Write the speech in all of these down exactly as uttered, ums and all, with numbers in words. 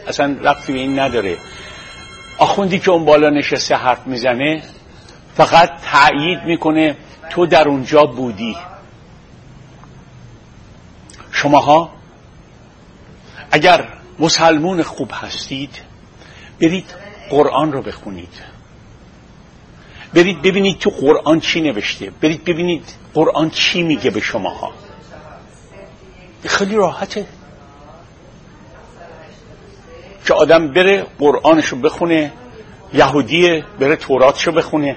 اصلا ربطی به این نداره. آخوندی که اون بالا نشسته حرف میزنه فقط تأیید میکنه تو در اونجا بودی. شماها اگر مسلمون خوب هستید برید قرآن رو بخونید، برید ببینید تو قرآن چی نوشته، برید ببینید قرآن چی میگه به شماها. خیلی راحته که آدم بره قرآنشو بخونه، یهودیه بره توراتشو بخونه.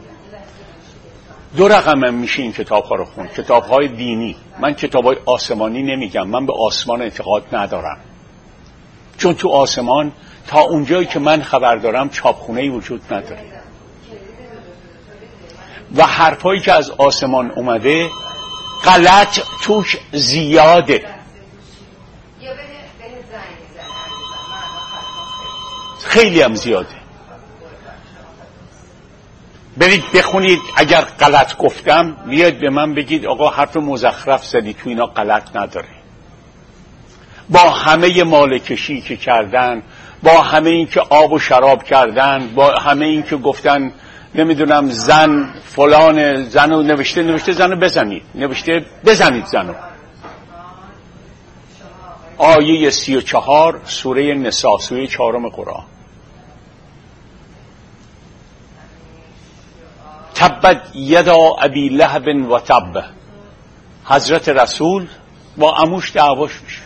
دو رقم هم میشه این کتاب ها رو خون، کتاب های دینی. من کتاب های آسمانی نمیگم، من به آسمان اعتقاد ندارم، چون تو آسمان تا اونجایی که من خبر دارم چاپخونه‌ای وجود نداره و حرفایی که از آسمان اومده غلط توش زیاده. خیلی هم زیاده. برید بخونید، اگر غلط گفتم بیاید به من بگید آقا حرف مزخرف زدی، تو اینا غلط نداره. با همه مالکشی که کردن، با همه این که آب و شراب کردن، با همه این که گفتن نمیدونم زن فلان زنو نوشته نوشته زنو بزنید، نوشته بزنید زنو. آیه سی و چهار سوره نساء، سوره چهارم قرآن. تبت یدا ابی لهب و تب. حضرت رسول با عموش دعواش میشه.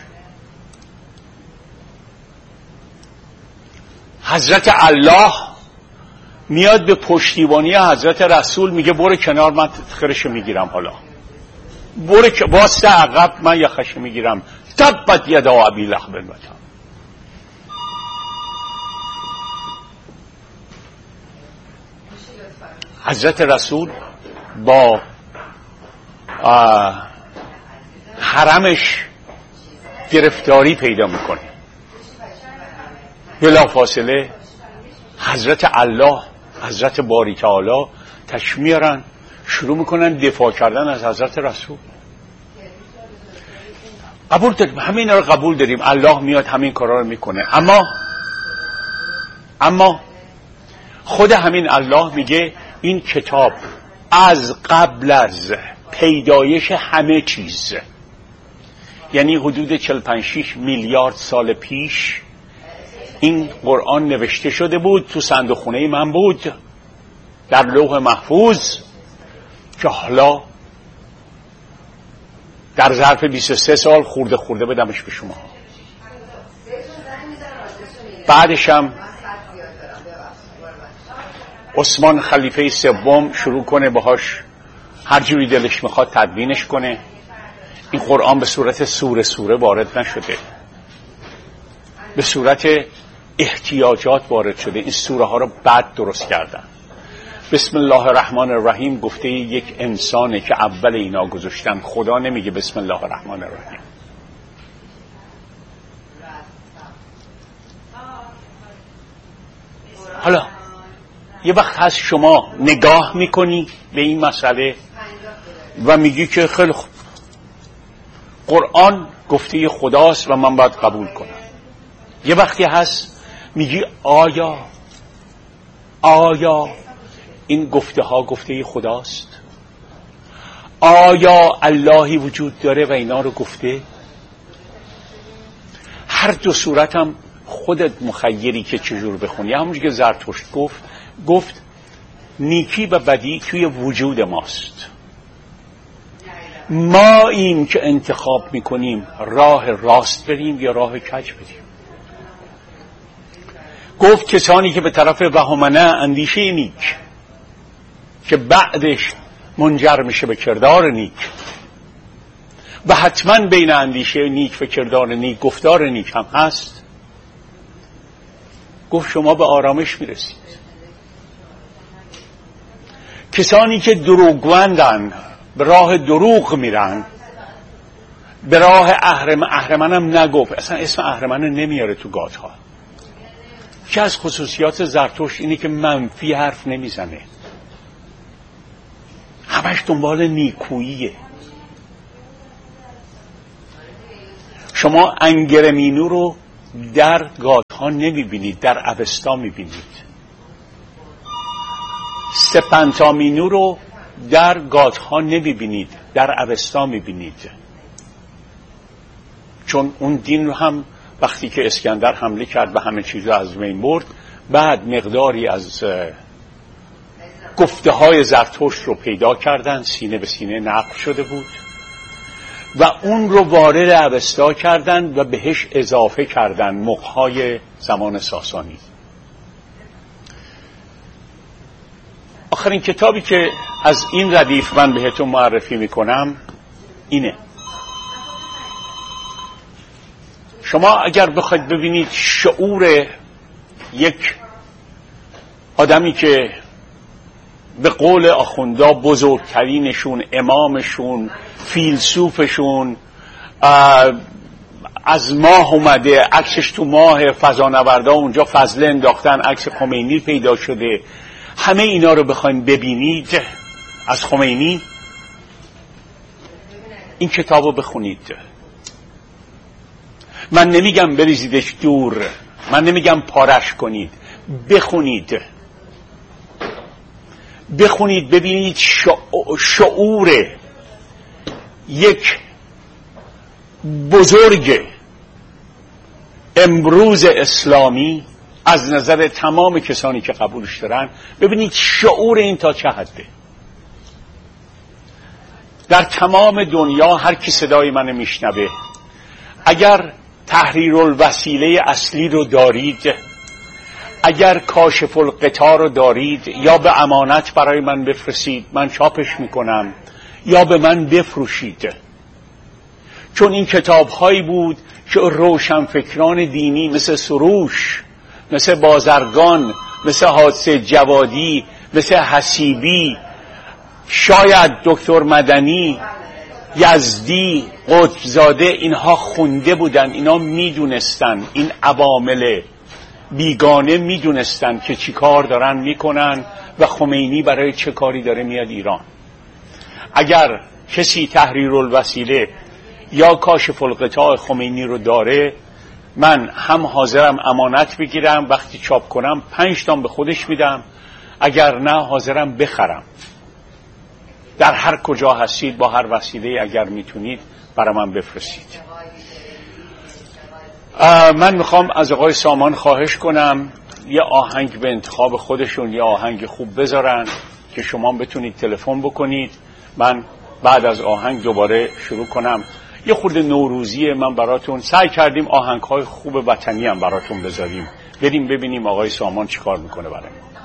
حضرت الله میاد به پشتیبانی حضرت رسول میگه برو کنار، من خرش میگیرم، حالا برو که واسه عقب من یخش میگیرم. تبت یدا ابی لهب و تب. حضرت رسول با حرمش گرفتاری پیدا میکنه. بلا فاصله حضرت الله، حضرت باری تعالی تشریف میارن، شروع میکنن دفاع کردن از حضرت رسول. قبول داریم، همین رو قبول داریم، الله میاد همین کارا رو میکنه. اما اما خود همین الله میگه این کتاب از قبل از پیدایش همه چیز، یعنی حدود چهل و پنج شش میلیارد سال پیش این قرآن نوشته شده بود، تو صندوق خونه من بود در لوح محفوظ، که حالا در ظرف بیست و سه سال خورده خورده بدمش به شما. بعدش هم عثمان خلیفه سوم شروع کنه باهاش هر جوری دلش میخواد تدوینش کنه. این قرآن به صورت سوره سوره وارد نشده، به صورت احتیاجات وارد شده. این سوره ها رو بعد درست کردن. بسم الله الرحمن الرحیم گفته یک انسانه که اول اینا گذاشتن. خدا نمیگه بسم الله الرحمن الرحیم. حالا یه وقت هست شما نگاه میکنی به این مسئله و میگی که خیلی خوب، قرآن گفته خداست و من باید قبول کنم. یه وقتی هست میگی آیا آیا این گفته ها گفته خداست؟ آیا اللهی وجود داره و اینا رو گفته؟ هر دو صورت هم خودت مخیری که چجور بخونی. همونجور که زرتشت گفت گفت نیکی و بدی توی وجود ماست، ما این که انتخاب میکنیم راه راست بریم یا راه کج بریم. گفت کسانی که به طرف وهمنه اندیشه نیک که بعدش منجر میشه به کردار نیک، و حتما بین اندیشه نیک و کردار نیک گفتار نیک هم هست، گفت شما به آرامش میرسید. کسانی که دروغگویندن، به راه دروغ میرن، به راه اهرم اهرمن هم نگفت، اصلا اسم اهرمن نمیاره تو گاتها. که از خصوصیات زرتشت اینه که منفی حرف نمیزنه، همش دنبال نیکوییه. شما انگرمینو رو در گاتها نمیبینید، در اوستا میبینید. سپنتامینو رو در گاتها نمیبینید، در اوستا میبینید. چون اون دین رو هم وقتی که اسکندر حمله کرد و همه چیز رو از بین برد، بعد مقداری از گفته های زرتشت رو پیدا کردن، سینه به سینه نقل شده بود و اون رو وارد اوستا کردن و بهش اضافه کردن مغ‌های زمان ساسانی. آخرین کتابی که از این ردیف من بهتون معرفی میکنم اینه. شما اگر بخواید ببینید شعور یک آدمی که به قول آخوندا بزرگترینشون، امامشون، فیلسوفشون از ماه اومده، عکسش تو ماه، فضانوردا اونجا فضله انداختن، عکس خمینی پیدا شده، همه اینا رو بخواید ببینید از خمینی، این کتاب رو بخونید. من نمیگم بریزیدش دور، من نمیگم پارش کنید، بخونید بخونید ببینید شعور یک بزرگ امروز اسلامی از نظر تمام کسانی که قبولش دارن، ببینید شعور این تا چه حده. در تمام دنیا هر کی صدای من میشنوه، اگر تحریرالوسیله اصلی رو دارید، اگر کاشف الغطا رو دارید، یا به امانت برای من بفرستید، من چاپش میکنم، یا به من بفروشید. چون این کتاب هایی بود که روشنفکران دینی مثل سروش، مثل بازرگان، مثل حادثه جوادی، مثل حسیبی، شاید دکتر مدنی، یزدی، قطبزاده، اینها خونده بودن، اینا میدونستن، این عوامل بیگانه میدونستن که چی کار دارن میکنن و خمینی برای چه کاری داره میاد ایران. اگر کسی تحریرالوسیله یا کاشف الغطا خمینی رو داره، من هم حاضرم امانت بگیرم، وقتی چاپ کنم پنج تام به خودش میدم، اگر نه حاضرم بخرم. در هر کجا هستید با هر وسیله اگر میتونید برای من بفرستید. من میخوام از آقای سامان خواهش کنم یه آهنگ به انتخاب خودشون، یه آهنگ خوب بذارن که شما بتونید تلفن بکنید. من بعد از آهنگ دوباره شروع کنم. یه خورده نوروزیه، من براتون سعی کردیم آهنگ‌های خوب وطنی هم براتون بذاریم. بریم ببینیم آقای سامان چیکار میکنه برای ما.